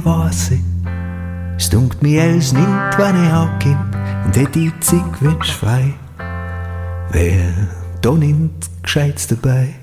weiss ich. Es dunkt mir alles nicht, wenn ich abgib und hätte die Zeit wünsch frei. Wär da nicht Gescheites dabei.